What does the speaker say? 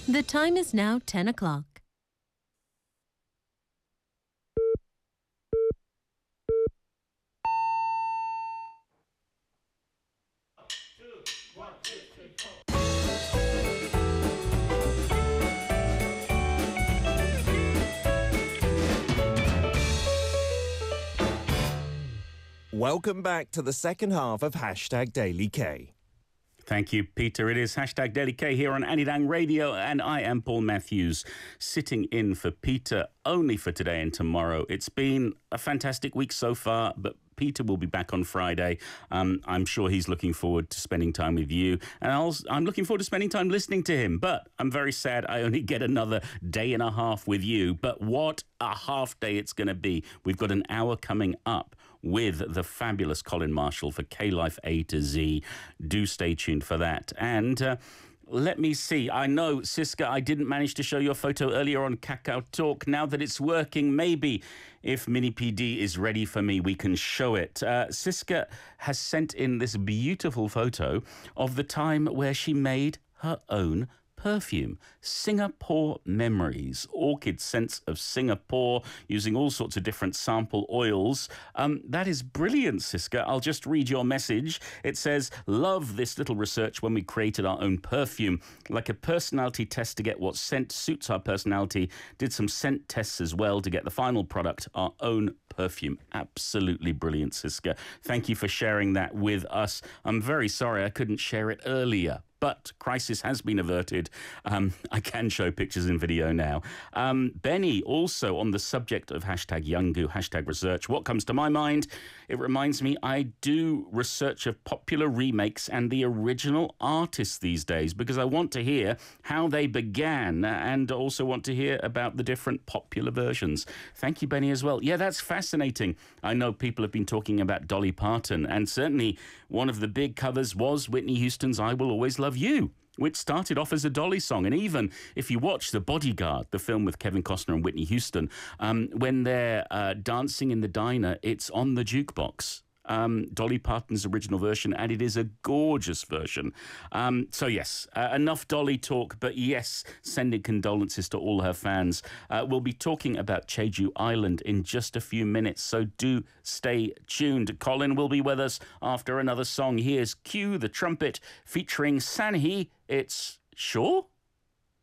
The time is now 10 o'clock. Welcome back to the second half of Hashtag Daily K. Thank you, Peter. It is Hashtag Daily K here on Anidang Radio, and I am Paul Matthews, sitting in for Peter only for today and tomorrow. It's been a fantastic week so far, but Peter will be back on Friday. I'm sure he's looking forward to spending time with you, and I'm looking forward to spending time listening to him. But I'm very sad I only get another day and a half with you. But what a half day it's going to be. We've got an hour coming up with the fabulous Colin Marshall for K-Life A to Z. Do stay tuned for that. And let me see. I know, Siska, I didn't manage to show your photo earlier on Kakao Talk. Now that it's working, maybe if Mini PD is ready for me, we can show it. Siska has sent in this beautiful photo of the time where she made her own perfume. Singapore Memories, Orchid Scents of Singapore, using all sorts of different sample oils. That is brilliant, Siska. I'll just read your message. It says, love this little research when we created our own perfume. Like a personality test to get what scent suits our personality. Did some scent tests as well to get the final product, our own perfume. Absolutely brilliant, Siska. Thank you for sharing that with us. I'm very sorry I couldn't share it earlier, but crisis has been averted. I can show pictures and video now. Benny, also on the subject of hashtag Youngu, hashtag research, what comes to my mind? It reminds me I do research of popular remakes and the original artists these days, because I want to hear how they began and also want to hear about the different popular versions. Thank you, Benny, as well. Yeah, that's fascinating. I know people have been talking about Dolly Parton, and certainly one of the big covers was Whitney Houston's I Will Always Love You, which started off as a Dolly song. And even if you watch The Bodyguard, the film with Kevin Costner and Whitney Houston, when they're dancing in the diner, it's on the jukebox. Dolly Parton's original version, and it is a gorgeous version. So yes, enough Dolly talk, but yes, sending condolences to all her fans. We'll be talking about Jeju Island in just a few minutes, so do stay tuned. Colin will be with us after another song. Here's Cue the Trumpet featuring Sanhee. It's Sure?